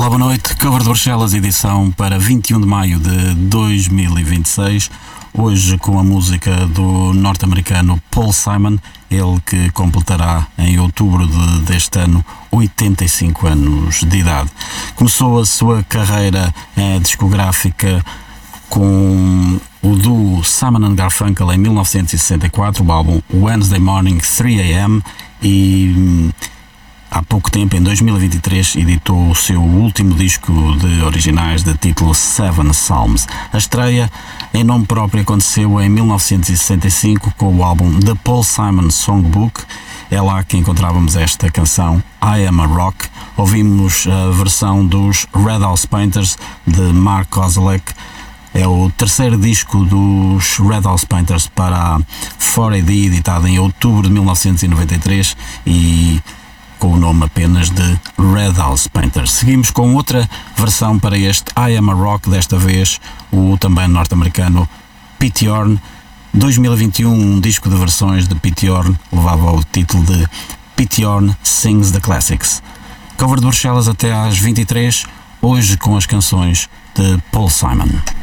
Olá, boa noite. Cover de Bruxelas, edição para 21 de maio de 2026. Hoje com a música do norte-americano Paul Simon, ele que completará em outubro deste ano 85 anos de idade. Começou a sua carreira discográfica com o duo Simon & Garfunkel em 1964, o álbum Wednesday Morning 3 AM, e há pouco tempo, em 2023, editou o seu último disco de originais de título Seven Psalms. A estreia em nome próprio aconteceu em 1965 com o álbum The Paul Simon Songbook. É lá que encontrávamos esta canção, I Am a Rock. Ouvimos a versão dos Red House Painters de Mark Kozelek. É o terceiro disco dos Red House Painters para a 4AD, editado em outubro de 1993 e com o nome apenas de Red House Painters. Seguimos com outra versão para este I Am a Rock, desta vez o também norte-americano Pete Yorn. 2021, um disco de versões de Pete Yorn, levava o título de Pete Yorn Sings the Classics. Cover de Bruxelas até às 23, hoje com as canções de Paul Simon.